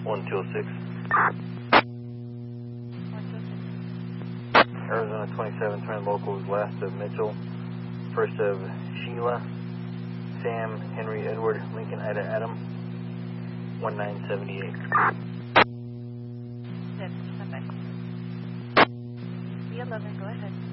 126. 126. Arizona 27, turn locals, last of Mitchell, first of Sheila, Sam, Henry, Edward, Lincoln, Ida, Adam, 1978. Yes, stand by. B11, go ahead.